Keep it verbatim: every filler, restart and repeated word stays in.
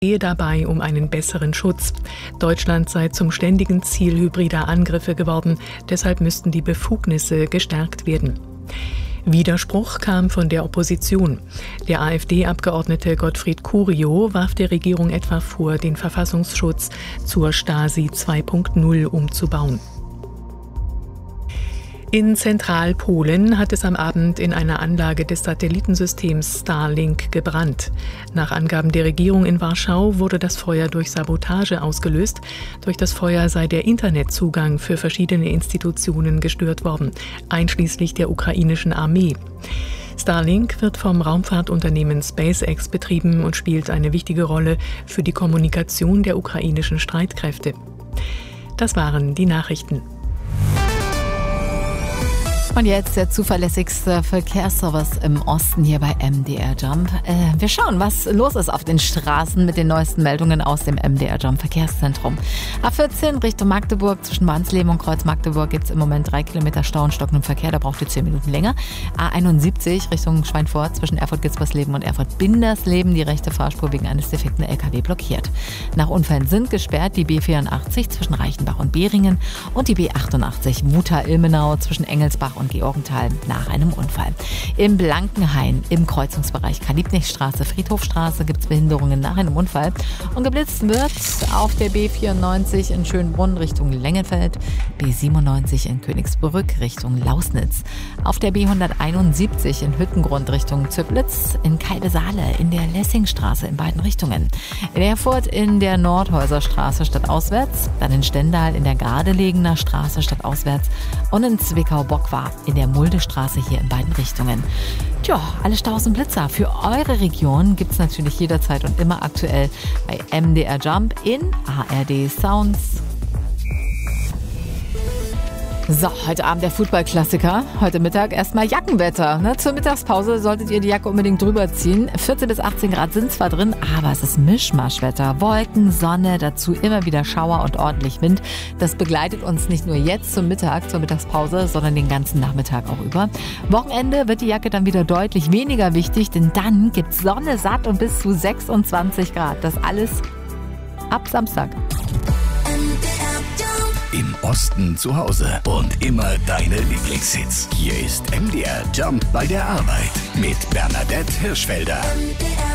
gehe dabei um einen besseren Schutz. Deutschland sei zum ständigen Ziel hybrider Angriffe geworden, deshalb müssten die Befugnisse gestärkt werden. Widerspruch kam von der Opposition. Der AfD-Abgeordnete Gottfried Curio warf der Regierung etwa vor, den Verfassungsschutz zur Stasi zwei Punkt null umzubauen. In Zentralpolen hat es am Abend in einer Anlage des Satellitensystems Starlink gebrannt. Nach Angaben der Regierung in Warschau wurde das Feuer durch Sabotage ausgelöst. Durch das Feuer sei der Internetzugang für verschiedene Institutionen gestört worden, einschließlich der ukrainischen Armee. Starlink wird vom Raumfahrtunternehmen SpaceX betrieben und spielt eine wichtige Rolle für die Kommunikation der ukrainischen Streitkräfte. Das waren die Nachrichten. Und jetzt der zuverlässigste Verkehrsservice im Osten hier bei M D R Jump. Äh, wir schauen, was los ist auf den Straßen mit den neuesten Meldungen aus dem M D R Jump Verkehrszentrum. A vierzehn Richtung Magdeburg, zwischen Wansleben und Kreuz Magdeburg gibt es im Moment drei Kilometer Stau und stockenden Verkehr, da braucht ihr zehn Minuten länger. A einundsiebzig Richtung Schweinfurt, zwischen Erfurt-Gitzbersleben und Erfurt-Bindersleben, die rechte Fahrspur wegen eines defekten L K W blockiert. Nach Unfällen sind gesperrt die B vierundachtzig zwischen Reichenbach und Behringen und die B achtundachtzig Wutha-Ilmenau zwischen Engelsbach und Georgenthal nach einem Unfall. Im Blankenhain im Kreuzungsbereich Karl-Liebknecht-Straße, Friedhofstraße gibt es Behinderungen nach einem Unfall. Und geblitzt wird auf der B vierundneunzig in Schönbrunn Richtung Lengenfeld, B siebenundneunzig in Königsbrück Richtung Lausnitz, auf der B hunderteinundsiebzig in Hüttengrund Richtung Zöblitz, in Kalbe-Saale in der Lessingstraße in beiden Richtungen, in Erfurt in der Nordhäuserstraße stadtauswärts, dann in Stendal in der Gardelegener Straße stadtauswärts und in Zwickau-Bockwar in der Muldestraße hier in beiden Richtungen. Tja, alle Staus und Blitzer für eure Region gibt's natürlich jederzeit und immer aktuell bei M D R Jump in A R D Sounds. So, heute Abend der Fußballklassiker. Heute Mittag erstmal Jackenwetter. Ne? Zur Mittagspause solltet ihr die Jacke unbedingt drüber ziehen. vierzehn bis achtzehn Grad sind zwar drin, aber es ist Mischmaschwetter. Wolken, Sonne, dazu immer wieder Schauer und ordentlich Wind. Das begleitet uns nicht nur jetzt zum Mittag, zur Mittagspause, sondern den ganzen Nachmittag auch über. Wochenende wird die Jacke dann wieder deutlich weniger wichtig, denn dann gibt's Sonne satt und bis zu sechsundzwanzig Grad. Das alles ab Samstag. Im Osten zu Hause und immer deine Lieblingshits. Hier ist M D R Jump bei der Arbeit mit Bernadette Hirschfelder.